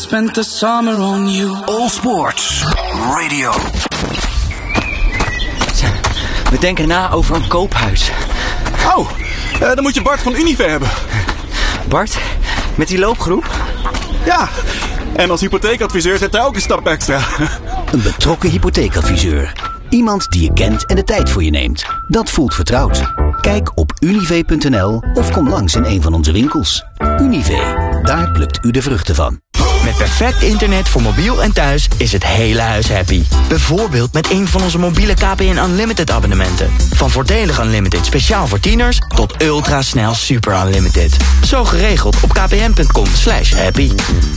spent the summer on you. All Sports Radio. We denken na over een koophuis. Oh, dan moet je Bart van Unive hebben. Bart, met die loopgroep? Ja, en als hypotheekadviseur zet hij ook een stap extra. Een betrokken hypotheekadviseur. Iemand die je kent en de tijd voor je neemt. Dat voelt vertrouwd. Kijk op unive.nl of kom langs in een van onze winkels. Unive, daar plukt u de vruchten van. Met perfect internet voor mobiel en thuis is het hele huis happy. Bijvoorbeeld met een van onze mobiele KPN Unlimited abonnementen. Van voordelig Unlimited speciaal voor tieners tot ultrasnel super unlimited. Zo geregeld op kpn.com/happy.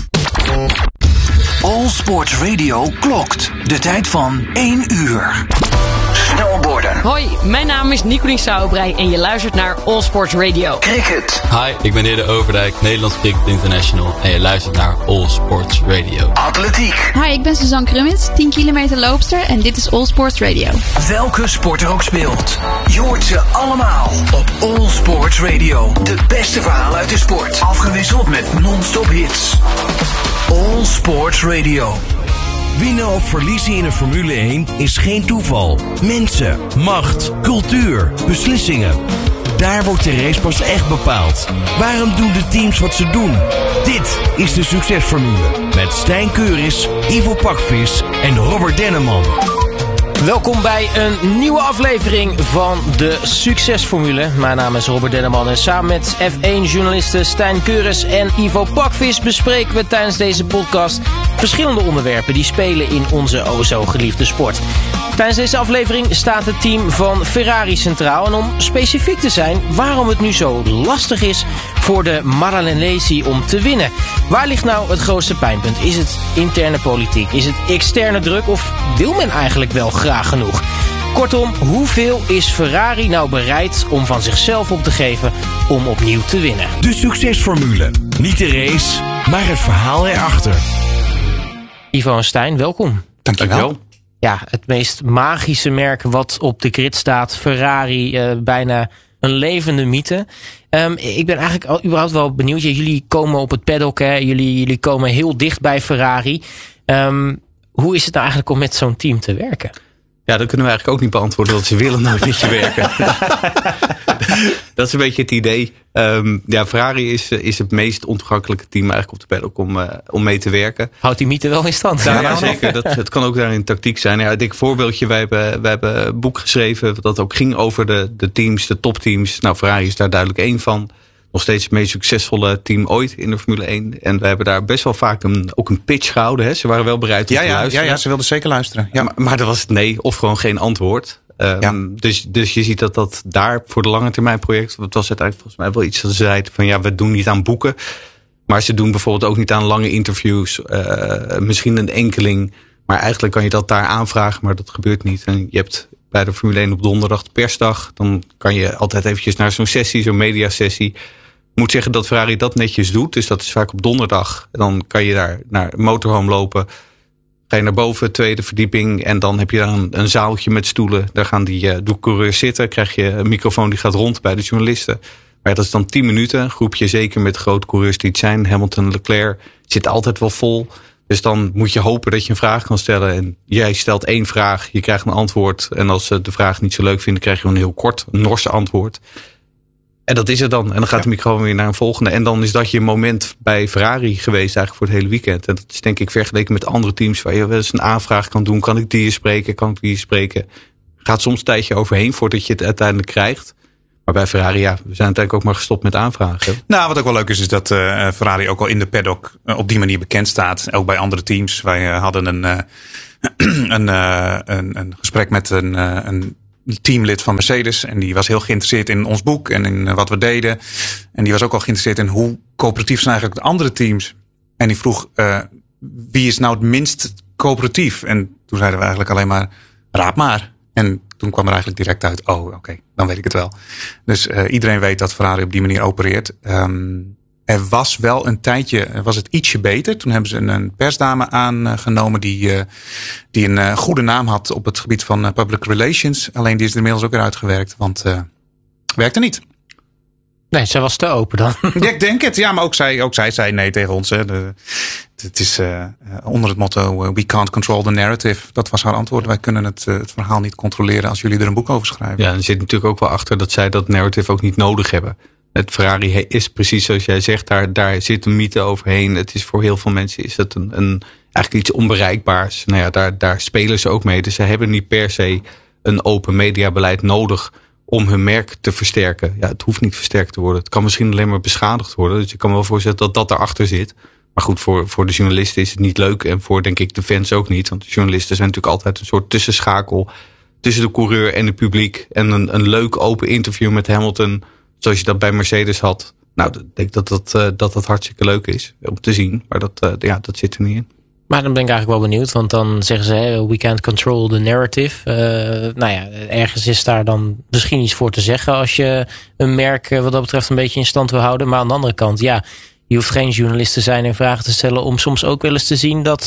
All Sports Radio klokt. De tijd van 1 uur. Snowboarden. Hoi, mijn naam is Nicolien Sauerbrei en je luistert naar All Sports Radio. Cricket. Hi, ik ben Hidde Overdijk, Nederlands Cricket International en je luistert naar All Sports Radio. Atletiek. Hi, ik ben Suzanne Krummins, 10 kilometer loopster en dit is All Sports Radio. Welke sport er ook speelt, je hoort ze allemaal op All Sports Radio. De beste verhalen uit de sport, afgewisseld met non-stop hits. All Sports Radio. Winnen of verliezen in een Formule 1 is geen toeval. Mensen, macht, cultuur, beslissingen. Daar wordt de race pas echt bepaald. Waarom doen de teams wat ze doen? Dit is de succesformule. Met Stijn Keuris, Ivo Pakvis en Robert Denneman. Welkom bij een nieuwe aflevering van de Succesformule. Mijn naam is Robert Denneman en samen met F1-journalisten Stijn Keuris en Ivo Pakvis bespreken we tijdens deze podcast verschillende onderwerpen die spelen in onze o zo geliefde sport. Tijdens deze aflevering staat het team van Ferrari centraal. En om specifiek te zijn waarom het nu zo lastig is voor de Maranello om te winnen. Waar ligt nou het grootste pijnpunt? Is het interne politiek? Is het externe druk? Of wil men eigenlijk wel graag genoeg? Kortom, hoeveel is Ferrari nou bereid om van zichzelf op te geven om opnieuw te winnen? De succesformule. Niet de race, maar het verhaal erachter. Ivo en Stijn, welkom. Dankjewel. Ja, het meest magische merk wat op de grid staat. Ferrari, bijna een levende mythe. Ik ben eigenlijk al überhaupt wel benieuwd. Jullie komen op het paddock, hè? Jullie komen heel dicht bij Ferrari. Hoe is het nou eigenlijk om met zo'n team te werken? Ja, dat kunnen we eigenlijk ook niet beantwoorden. Dat ze willen nooit met je werken. Dat is een beetje het idee. Ferrari is het meest ontoegankelijke team eigenlijk op de paddock om mee te werken. Houdt die mythe wel in stand? Ja, zeker. Het kan ook daarin tactiek zijn. Ja, een dik voorbeeldje. Wij hebben een boek geschreven dat ook ging over de teams, de topteams. Nou, Ferrari is daar duidelijk één van. Nog steeds het meest succesvolle team ooit in de Formule 1. En we hebben daar best wel vaak ook een pitch gehouden. Hè? Ze waren wel bereid om te luisteren. Ja, ze wilden zeker luisteren. Ja. Maar dat was het nee of gewoon geen antwoord. Dus je ziet dat daar voor de lange termijn project, dat was uiteindelijk volgens mij wel iets dat ze zeiden van ja, we doen niet aan boeken. Maar ze doen bijvoorbeeld ook niet aan lange interviews. Misschien een enkeling. Maar eigenlijk kan je dat daar aanvragen, maar dat gebeurt niet. En je hebt bij de Formule 1 op donderdag de persdag. Dan kan je altijd eventjes naar zo'n sessie, zo'n mediasessie. Ik moet zeggen dat Ferrari dat netjes doet. Dus dat is vaak op donderdag. En dan kan je daar naar Motorhome lopen. Ga je naar boven, tweede verdieping. En dan heb je daar een zaaltje met stoelen. Daar gaan die coureurs zitten. Krijg je een microfoon die gaat rond bij de journalisten. Maar ja, dat is dan 10 minuten. Een groepje zeker met grote coureurs die het zijn. Hamilton, Leclerc. Het zit altijd wel vol. Dus dan moet je hopen dat je een vraag kan stellen. En jij stelt 1 vraag. Je krijgt een antwoord. En als ze de vraag niet zo leuk vinden, krijg je een heel kort, een Norse antwoord. En dat is het dan. En dan gaat de microfoon weer naar een volgende. En dan is dat je moment bij Ferrari geweest eigenlijk voor het hele weekend. En dat is denk ik vergeleken met andere teams waar je wel eens een aanvraag kan doen. Kan ik die hier spreken? Kan ik die hier spreken? Gaat soms een tijdje overheen voordat je het uiteindelijk krijgt. Maar bij Ferrari, ja, we zijn uiteindelijk ook maar gestopt met aanvragen. Nou, wat ook wel leuk is dat Ferrari ook al in de paddock op die manier bekend staat. Ook bij andere teams. Wij hadden een gesprek met een teamlid van Mercedes. En die was heel geïnteresseerd in ons boek en in wat we deden. En die was ook al geïnteresseerd in hoe coöperatief zijn eigenlijk de andere teams. En die vroeg, wie is nou het minst coöperatief? En toen zeiden we eigenlijk alleen maar, raad maar. En toen kwam er eigenlijk direct uit, oké, dan weet ik het wel. Dus iedereen weet dat Ferrari op die manier opereert. Er was wel een tijdje, was het ietsje beter. Toen hebben ze een persdame aangenomen die een goede naam had op het gebied van public relations. Alleen die is er inmiddels ook weer uitgewerkt, want werkte niet. Nee, zij was te open dan. Ja, ik denk het. Ja, maar ook zij zei nee tegen ons. Hè. Het is onder het motto we can't control the narrative. Dat was haar antwoord. Wij kunnen het verhaal niet controleren als jullie er een boek over schrijven. Ja, en er zit natuurlijk ook wel achter dat zij dat narrative ook niet nodig hebben. Het Ferrari is precies zoals jij zegt, daar zit een mythe overheen. Het is voor heel veel mensen is dat eigenlijk iets onbereikbaars. Nou ja, daar spelen ze ook mee. Dus ze hebben niet per se een open mediabeleid nodig om hun merk te versterken. Ja, het hoeft niet versterkt te worden. Het kan misschien alleen maar beschadigd worden. Dus ik kan me wel voorstellen dat dat erachter zit. Maar goed, voor de journalisten is het niet leuk. En voor, denk ik, de fans ook niet. Want de journalisten zijn natuurlijk altijd een soort tussenschakel tussen de coureur en het publiek. En een leuk open interview met Hamilton, zoals je dat bij Mercedes had. Nou, ik denk dat hartstikke leuk is om te zien. Maar dat zit er niet in. Maar dan ben ik eigenlijk wel benieuwd. Want dan zeggen ze, we can't control the narrative. Ergens is daar dan misschien iets voor te zeggen als je een merk wat dat betreft een beetje in stand wil houden. Maar aan de andere kant, ja, je hoeft geen journalist te zijn en vragen te stellen om soms ook wel eens te zien dat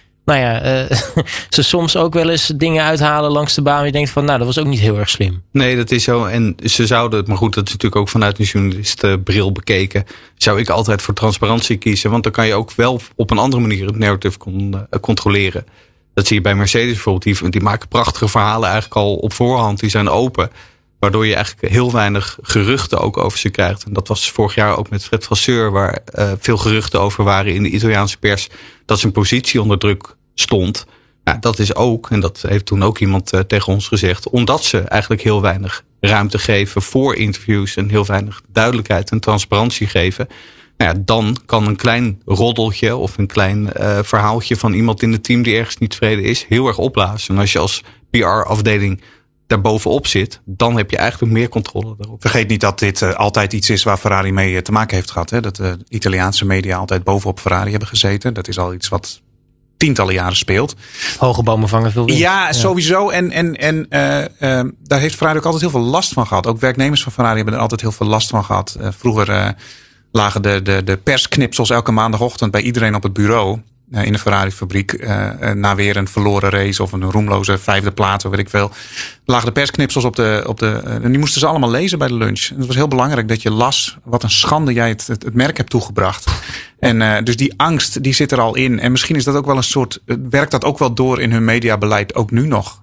ze soms ook wel eens dingen uithalen langs de baan. En je denkt van, dat was ook niet heel erg slim. Nee, dat is zo. En ze zouden het, maar goed, dat is natuurlijk ook vanuit een journalistenbril bekeken. Zou ik altijd voor transparantie kiezen. Want dan kan je ook wel op een andere manier het narrative controleren. Dat zie je bij Mercedes bijvoorbeeld. Die maken prachtige verhalen eigenlijk al op voorhand. Die zijn open. Waardoor je eigenlijk heel weinig geruchten ook over ze krijgt. En dat was vorig jaar ook met Fred Vasseur, waar veel geruchten over waren in de Italiaanse pers, dat zijn positie onder druk stond. Nou, dat is ook, en dat heeft toen ook iemand tegen ons gezegd, omdat ze eigenlijk heel weinig ruimte geven voor interviews en heel weinig duidelijkheid en transparantie geven. Nou ja, dan kan een klein roddeltje of een klein verhaaltje van iemand in het team die ergens niet tevreden is, heel erg opblazen. En als je als PR-afdeling daarbovenop zit, dan heb je eigenlijk meer controle daarop. Vergeet niet dat dit altijd iets is waar Ferrari mee te maken heeft gehad. Hè? Dat de Italiaanse media altijd bovenop Ferrari hebben gezeten. Dat is al iets wat tientallen jaren speelt. Hoge bomen vangen veel wind. Ja, sowieso. En daar heeft Ferrari ook altijd heel veel last van gehad. Ook werknemers van Ferrari hebben er altijd heel veel last van gehad. Vroeger lagen de persknipsels elke maandagochtend bij iedereen op het bureau in de Ferrari-fabriek, na weer een verloren race of een roemloze 5e plaats, of weet ik veel, lagen de persknipsels op de en die moesten ze allemaal lezen bij de lunch. En het was heel belangrijk dat je las wat een schande jij het merk hebt toegebracht. En dus die angst, die zit er al in. En misschien is dat ook wel een soort, werkt dat ook wel door in hun mediabeleid, ook nu nog.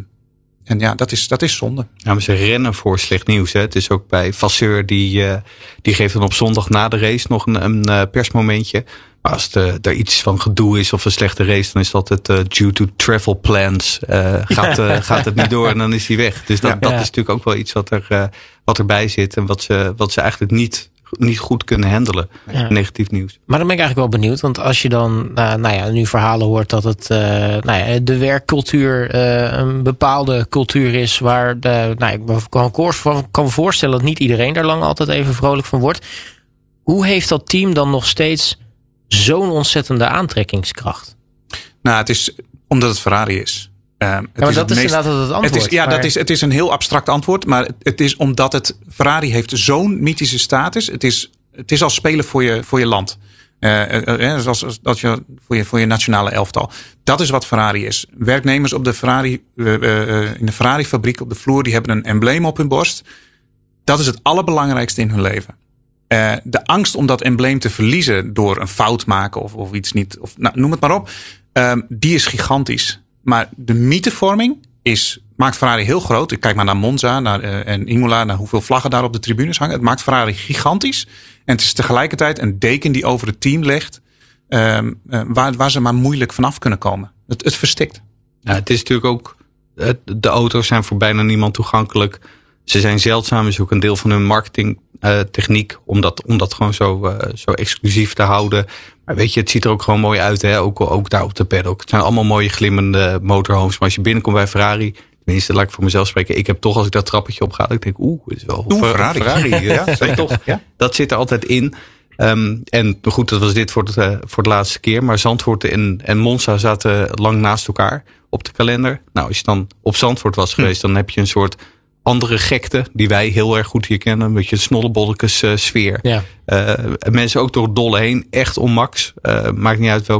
En ja, dat is zonde. Ja, maar ze rennen voor slecht nieuws. Hè. Het is ook bij Vasseur, die geeft dan op zondag na de race nog een persmomentje. Maar als er iets van gedoe is of een slechte race, dan is dat het due to travel plans. Gaat het niet door en dan is hij weg. Dus dat is natuurlijk ook wel iets wat erbij zit en wat ze eigenlijk niet goed kunnen handelen. Ja. Negatief nieuws. Maar dan ben ik eigenlijk wel benieuwd. Want als je dan nu verhalen hoort dat het de werkcultuur een bepaalde cultuur is waar ik kan me voorstellen dat niet iedereen daar lang altijd even vrolijk van wordt. Hoe heeft dat team dan nog steeds zo'n ontzettende aantrekkingskracht? Nou, het is omdat het Ferrari is. Maar dat is inderdaad het antwoord. Het is een heel abstract antwoord. Maar het is omdat Ferrari heeft zo'n mythische status. Het is als spelen voor je land. Voor je nationale elftal. Dat is wat Ferrari is. Werknemers op de Ferrari, in de Ferrari fabriek op de vloer, die hebben een embleem op hun borst. Dat is het allerbelangrijkste in hun leven. De angst om dat embleem te verliezen door een fout maken of iets niet, noem het maar op, die is gigantisch. Maar de mythevorming maakt Ferrari heel groot. Ik kijk maar naar Monza en Imola, naar hoeveel vlaggen daar op de tribunes hangen. Het maakt Ferrari gigantisch. En het is tegelijkertijd een deken die over het team ligt, waar ze maar moeilijk vanaf kunnen komen. Het verstikt. Ja, het is natuurlijk ook, de auto's zijn voor bijna niemand toegankelijk. Ze zijn zeldzaam, is ook een deel van hun marketingtechniek om dat gewoon zo exclusief te houden. Maar weet je, het ziet er ook gewoon mooi uit, hè? Ook daar op de paddock. Het zijn allemaal mooie glimmende motorhomes. Maar als je binnenkomt bij Ferrari, tenminste, laat ik voor mezelf spreken. Ik heb toch, als ik dat trappetje op ga, ik denk, het is wel Ferrari. Ja, toch? Ja? Dat zit er altijd in. En goed, dat was dit voor de laatste keer. Maar Zandvoort en Monza zaten lang naast elkaar op de kalender. Nou, als je dan op Zandvoort was geweest, dan heb je een soort andere gekte die wij heel erg goed hier kennen. Een beetje snollebollekes sfeer. Ja. Mensen ook door het dolle heen. Echt om Max. Maakt niet uit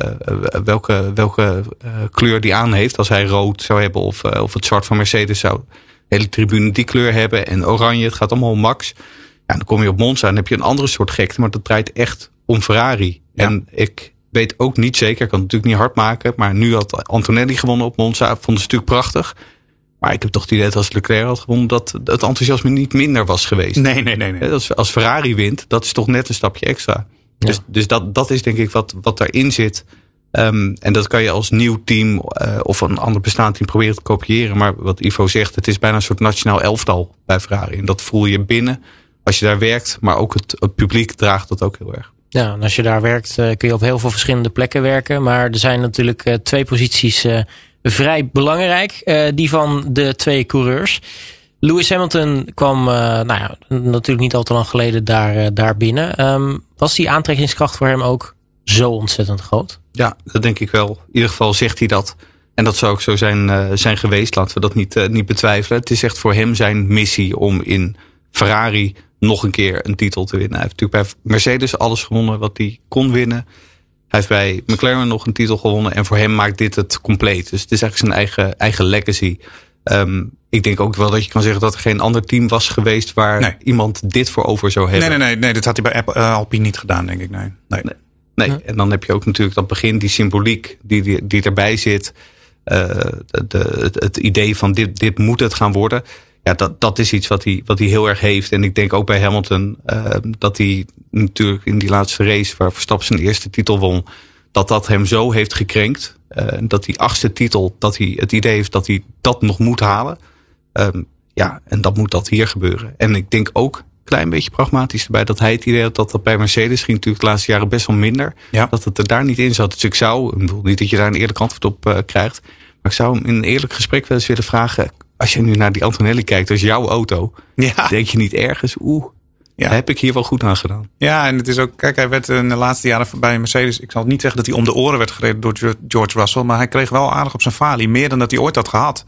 welke kleur die aan heeft. Als hij rood zou hebben of het zwart van Mercedes zou. De hele tribune die kleur hebben. En oranje. Het gaat allemaal om Max. Ja, dan kom je op Monza en heb je een andere soort gekte, maar dat draait echt om Ferrari. Ja. En ik weet ook niet zeker, ik kan het natuurlijk niet hard maken, maar nu had Antonelli gewonnen op Monza, vonden ze natuurlijk prachtig. Maar ik heb toch het idee dat als Leclerc had gewonnen, dat het enthousiasme niet minder was geweest. Nee. Als Ferrari wint, dat is toch net een stapje extra. Ja. Dus dat is denk ik wat daarin zit. En dat kan je als nieuw team of een ander bestaand team proberen te kopiëren. Maar wat Ivo zegt, het is bijna een soort nationaal elftal bij Ferrari. En dat voel je binnen als je daar werkt. Maar ook het publiek draagt dat ook heel erg. Ja, en als je daar werkt kun je op heel veel verschillende plekken werken. Maar er zijn natuurlijk 2 posities vrij belangrijk. Die van de 2 coureurs. Lewis Hamilton kwam natuurlijk niet al te lang geleden daar binnen. Was die aantrekkingskracht voor hem ook zo ontzettend groot? Ja, dat denk ik wel. In ieder geval zegt hij dat. En dat zou ook zo zijn geweest. Laten we dat niet betwijfelen. Het is echt voor hem zijn missie om in Ferrari nog een keer een titel te winnen. Hij heeft natuurlijk bij Mercedes alles gewonnen wat hij kon winnen. Hij heeft bij McLaren nog een titel gewonnen. En voor hem maakt dit het compleet. Dus het is eigenlijk zijn eigen legacy. Ik denk ook wel dat je kan zeggen dat er geen ander team was geweest waar iemand dit voor over zou hebben. Nee, dit had hij bij Alpine niet gedaan, denk ik. Nee. En dan heb je ook natuurlijk dat begin, die symboliek die erbij zit. Het idee van dit moet het gaan worden. Ja, dat is iets wat hij heel erg heeft. En ik denk ook bij Hamilton dat hij natuurlijk in die laatste race waar Verstappen zijn eerste titel won, dat hem zo heeft gekrenkt. Dat die 8e titel, dat hij het idee heeft dat hij dat nog moet halen. En dan moet dat hier gebeuren. En ik denk ook een klein beetje pragmatisch erbij dat hij het idee had dat bij Mercedes ging natuurlijk de laatste jaren best wel minder. Ja. Dat het er daar niet in zat. Dus ik bedoel niet dat je daar een eerlijk antwoord op krijgt. Maar ik zou hem in een eerlijk gesprek wel eens willen vragen. Als je nu naar die Antonelli kijkt, dat is jouw auto. Ja. Denk je niet ergens, heb ik hier wel goed aan gedaan. Ja, en het is ook, kijk, hij werd in de laatste jaren bij Mercedes, ik zal niet zeggen dat hij om de oren werd gereden door George Russell, maar hij kreeg wel aardig op zijn falie, meer dan dat hij ooit had gehad.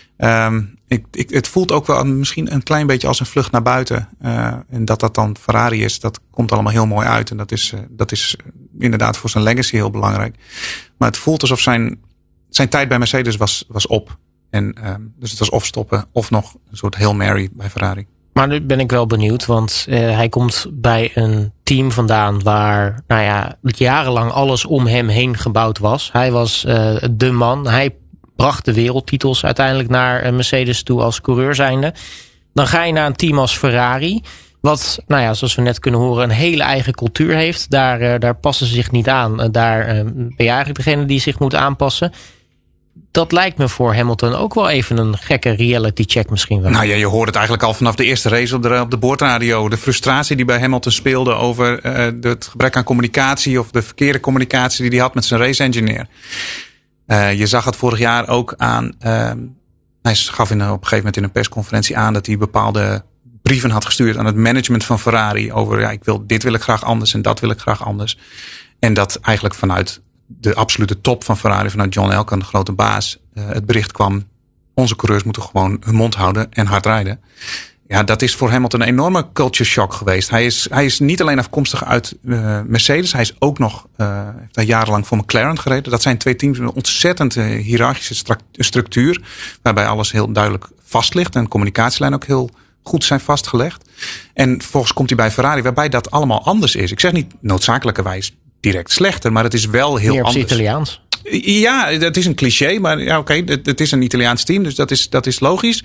Het voelt ook wel misschien een klein beetje als een vlucht naar buiten. En dat dan Ferrari is, dat komt allemaal heel mooi uit. En dat is inderdaad voor zijn legacy heel belangrijk. Maar het voelt alsof zijn tijd bij Mercedes was op. En dus het was of stoppen of nog een soort Hail Mary bij Ferrari. Maar nu ben ik wel benieuwd, want hij komt bij een team vandaan waar jarenlang alles om hem heen gebouwd was. Hij was de man. Hij bracht de wereldtitels uiteindelijk naar Mercedes toe als coureur zijnde. Dan ga je naar een team als Ferrari, wat, zoals we net kunnen horen, een hele eigen cultuur heeft. Daar passen ze zich niet aan. Daar ben je eigenlijk degene die zich moet aanpassen. Dat lijkt me voor Hamilton ook wel even een gekke reality check misschien wel. Nou ja, je hoort het eigenlijk al vanaf de eerste race op de boordradio. De frustratie die bij Hamilton speelde over het gebrek aan communicatie of de verkeerde communicatie die hij had met zijn race engineer. Je zag het vorig jaar ook aan. Hij gaf op een gegeven moment in een persconferentie aan dat hij bepaalde brieven had gestuurd aan het management van Ferrari over dit wil ik graag anders en dat wil ik graag anders. En dat eigenlijk vanuit de absolute top van Ferrari, vanuit John Elkann, de grote baas, het bericht kwam: onze coureurs moeten gewoon hun mond houden en hard rijden. Ja, dat is voor Hamilton een enorme culture shock geweest. Hij is niet alleen afkomstig uit Mercedes. Hij is ook nog heeft hij jarenlang voor McLaren gereden. Dat zijn 2 teams met een ontzettend hiërarchische structuur, waarbij alles heel duidelijk vast ligt en communicatielijnen ook heel goed zijn vastgelegd. En vervolgens komt hij bij Ferrari, waarbij dat allemaal anders is. Ik zeg niet noodzakelijkerwijs direct slechter, maar het is wel heel anders. Meer op Italiaans. Ja, dat is een cliché, maar het is een Italiaans team, dus dat is logisch.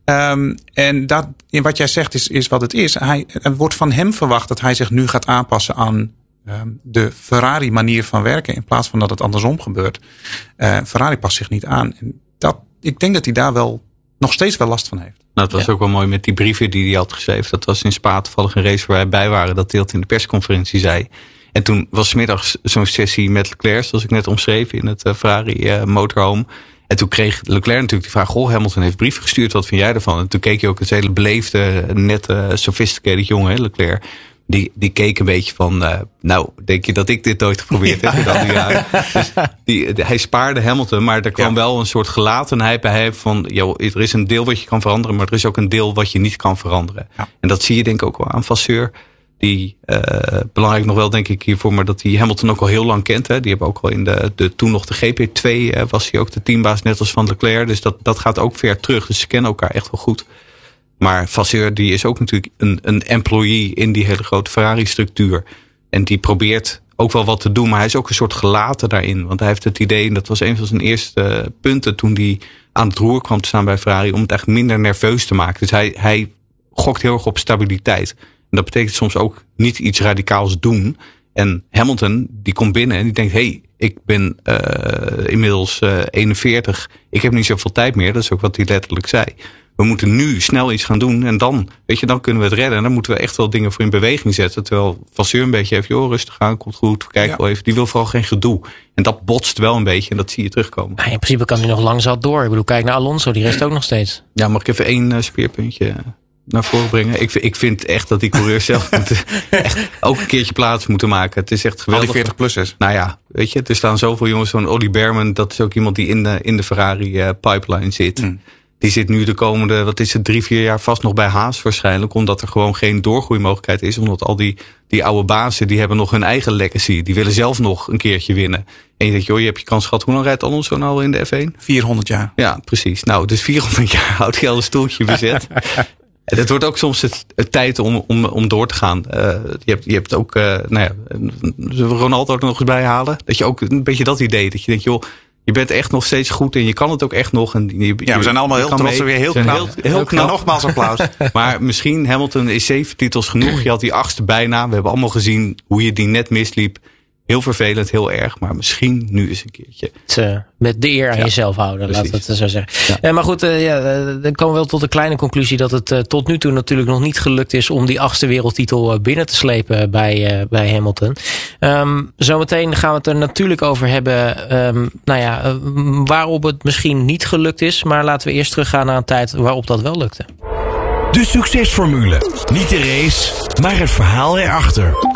En wat jij zegt is wat het is. Er wordt van hem verwacht dat hij zich nu gaat aanpassen aan de Ferrari manier van werken, in plaats van dat het andersom gebeurt. Ferrari past zich niet aan. En ik denk dat hij daar wel nog steeds wel last van heeft. Nou, het was ook wel mooi met die brieven die hij had geschreven. Dat was in Spa toevallig een race waar wij bij waren, dat hij dat in de persconferentie zei. En toen was 's middags zo'n sessie met Leclerc, zoals ik net omschreef, in het Ferrari motorhome. En toen kreeg Leclerc natuurlijk die vraag: goh, Hamilton heeft brieven gestuurd, wat vind jij ervan? En toen keek je ook het hele beleefde, nette, sophisticated jongen, Leclerc. Die keek een beetje van, denk je dat ik dit nooit geprobeerd heb in al die jaren? Dus hij spaarde Hamilton, maar er kwam wel een soort gelatenheid bij hem van, er is een deel wat je kan veranderen, maar er is ook een deel wat je niet kan veranderen. Ja. En dat zie je denk ik ook wel aan Vasseur. Die, belangrijk nog wel denk ik hiervoor, maar dat hij Hamilton ook al heel lang kent. Hè. Die hebben ook al in toen nog de GP2 was hij ook de teambaas, net als van Leclerc. Dus dat gaat ook ver terug. Dus ze kennen elkaar echt wel goed. Maar Vasseur die is ook natuurlijk een employee in die hele grote Ferrari-structuur. En die probeert ook wel wat te doen, maar hij is ook een soort gelaten daarin. Want hij heeft het idee, en dat was een van zijn eerste punten toen hij aan het roer kwam te staan bij Ferrari, om het eigenlijk minder nerveus te maken. Dus hij gokt heel erg op stabiliteit. En dat betekent soms ook niet iets radicaals doen. En Hamilton, die komt binnen en die denkt, ik ben inmiddels 41. Ik heb niet zoveel tijd meer. Dat is ook wat hij letterlijk zei. We moeten nu snel iets gaan doen. En dan kunnen we het redden. En dan moeten we echt wel dingen voor in beweging zetten. Terwijl Vasseur een beetje heeft, rustig aan, komt goed. Kijk wel even. Die wil vooral geen gedoe. En dat botst wel een beetje. En dat zie je terugkomen. In principe kan hij nog lang zat door. Ik bedoel, kijk naar Alonso. Die rest ook nog steeds. Ja, mag ik even 1 speerpuntje naar voren brengen? Ik vind echt dat die coureurs zelf echt ook een keertje plaats moeten maken. Het is echt geweldig. Al die 40-plussers. Nou ja, weet je, er staan zoveel jongens. Zo'n Ollie Behrman, dat is ook iemand die in de Ferrari pipeline zit. Die zit nu de komende, 3-4 jaar vast nog bij Haas waarschijnlijk. Omdat er gewoon geen doorgroeimogelijkheid is. Omdat al die oude bazen, die hebben nog hun eigen legacy. Die willen zelf nog een keertje winnen. En je denkt, je hebt je kans gehad. Hoe lang rijdt Alonso nou in de F1? 400 jaar. Ja, precies. Nou, dus 400 jaar houdt hij al een stoeltje bezet. En het wordt ook soms het tijd om door te gaan. Je hebt ook, zullen we Ronaldo er nog eens bij halen? Dat je ook een beetje dat idee, dat je denkt, joh, je bent echt nog steeds goed en je kan het ook echt nog. En we zijn allemaal heel trots en weer heel knap. Heel knap. Nogmaals applaus. Maar misschien, Hamilton is 7 titels genoeg. Je had die 8e bijna. We hebben allemaal gezien hoe je die net misliep. Heel vervelend, heel erg. Maar misschien nu eens een keertje. Met de eer aan jezelf houden, laten we het zo zeggen. Ja. Maar goed, dan komen we wel tot een kleine conclusie dat het tot nu toe natuurlijk nog niet gelukt is om die 8e wereldtitel binnen te slepen bij Hamilton. Zometeen gaan we het er natuurlijk over hebben waarop het misschien niet gelukt is. Maar laten we eerst teruggaan naar een tijd waarop dat wel lukte. De succesformule. Niet de race, maar het verhaal erachter.